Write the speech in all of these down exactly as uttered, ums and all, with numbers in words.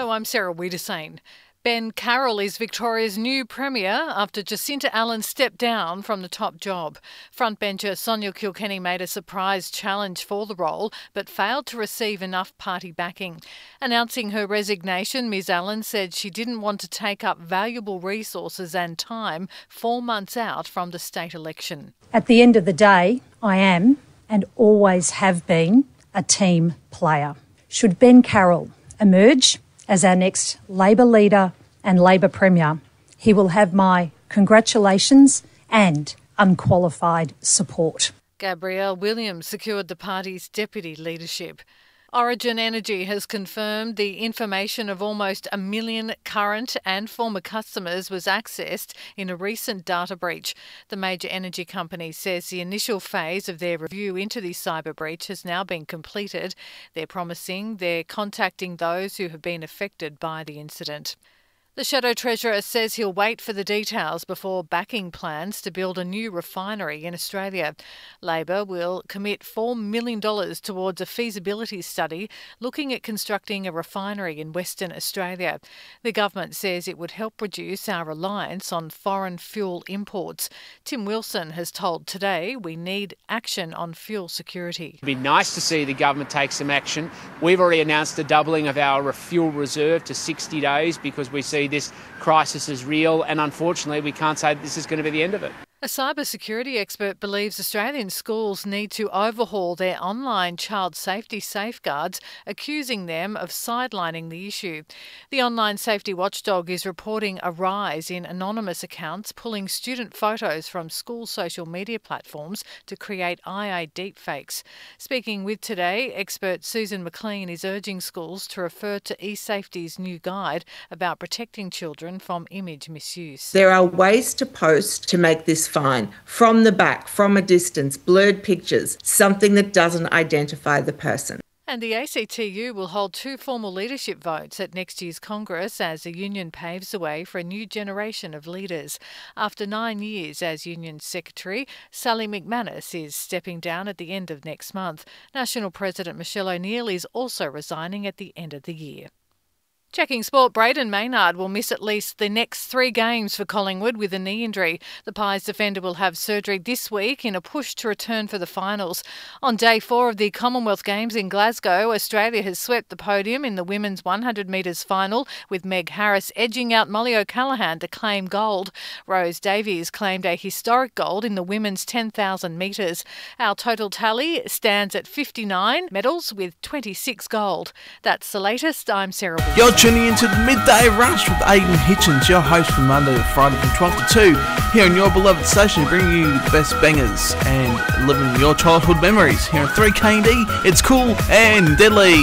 Hello, I'm Sarah Wiedersane. Ben Carroll is Victoria's new Premier after Jacinta Allen stepped down from the top job. Frontbencher Sonia Kilkenny made a surprise challenge for the role but failed to receive enough party backing. Announcing her resignation, Ms Allen said she didn't want to take up valuable resources and time four months out from the state election. At the end of the day, I am and always have been a team player. Should Ben Carroll emerge as our next Labor leader and Labor Premier, he will have my congratulations and unqualified support. Gabrielle Williams secured the party's deputy leadership. Origin Energy has confirmed the information of almost a million current and former customers was accessed in a recent data breach. The major energy company says the initial phase of their review into the cyber breach has now been completed. They're promising they're contacting those who have been affected by the incident. The Shadow Treasurer says he'll wait for the details before backing plans to build a new refinery in Australia. Labor will commit four million dollars towards a feasibility study looking at constructing a refinery in Western Australia. The government says it would help reduce our reliance on foreign fuel imports. Tim Wilson has told Today we need action on fuel security. It'd be nice to see the government take some action. We've already announced a doubling of our fuel reserve to sixty days because we see this crisis is real, and unfortunately we can't say that this is going to be the end of it. A cybersecurity expert believes Australian schools need to overhaul their online child safety safeguards, accusing them of sidelining the issue. The online safety watchdog is reporting a rise in anonymous accounts pulling student photos from school social media platforms to create I A deepfakes. Speaking with Today, expert Susan McLean is urging schools to refer to eSafety's new guide about protecting children from image misuse. There are ways to post to make this fine. From the back, from a distance, blurred pictures, something that doesn't identify the person. And the A C T U will hold two formal leadership votes at next year's Congress as the union paves the way for a new generation of leaders. After nine years as union secretary, Sally McManus is stepping down at the end of next month. National President Michelle O'Neill is also resigning at the end of the year. Checking sport, Braden Maynard will miss at least the next three games for Collingwood with a knee injury. The Pies defender will have surgery this week in a push to return for the finals. On day four of the Commonwealth Games in Glasgow, Australia has swept the podium in the women's one hundred metres final, with Meg Harris edging out Molly O'Callaghan to claim gold. Rose Davies claimed a historic gold in the women's ten thousand metres. Our total tally stands at fifty-nine medals with twenty-six gold. That's the latest. I'm Sarah Wilson. You're tuning into the Midday Rush with Aidan Hitchens, your host from Monday to Friday from twelve to two, here on your beloved station, bringing you the best bangers and living your childhood memories. Here on three K D, it's cool and deadly.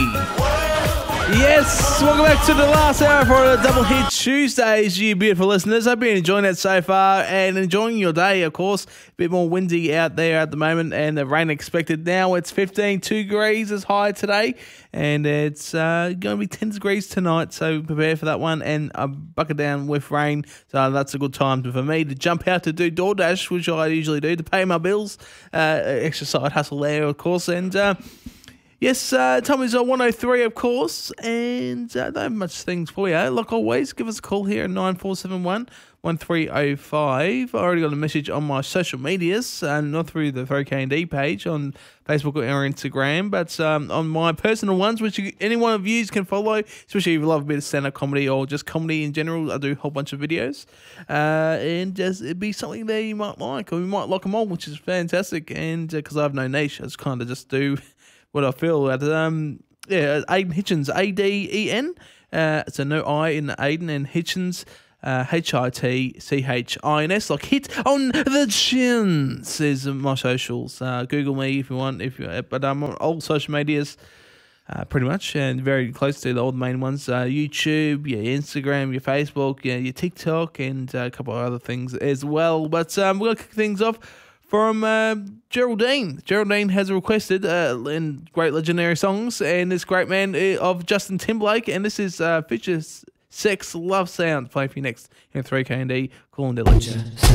Yes, welcome back to the last hour for a Double Hit Tuesdays, you beautiful listeners. Hope you're enjoying that so far and enjoying your day, of course. A bit more windy out there at the moment and the rain expected now. It's fifteen, two degrees is high today, and it's uh, going to be ten degrees tonight, so prepare for that one. And I buckle down with rain, so that's a good time for me to jump out to do DoorDash, which I usually do, to pay my bills. Uh, extra side hustle there, of course, and... Uh, Yes, uh, Tommy's on one oh three, of course, and uh, don't have much things for you. Like always, give us a call here at nine four seven one, one three oh five. I already got a message on my social medias, uh, not through the three K D page on Facebook or Instagram, but um, on my personal ones, which you, any one of you can follow, especially if you love a bit of stand-up comedy or just comedy in general. I do a whole bunch of videos, uh, and just it'd be something there you might like, or you might like them all, which is fantastic, and because uh, I have no niche, I just kind of just do... what I feel at um yeah Aidan Hitchens, A D E N, uh it's a no I in Aidan, and Hitchens, uh H I T C H I N S, like hit on the chins is my socials. Uh Google me if you want, if you but I'm on all social medias uh pretty much, and very close to all the main ones, uh YouTube, your Instagram, your Facebook, yeah, your TikTok, and uh, a couple of other things as well. But um we'll kick things off from uh, Geraldine. Geraldine has requested uh, in great legendary songs, and this great man uh, of Justin Timberlake, and this is uh, Future Sex Love Sound. Play for you next in three K and D. Cool and Deadly.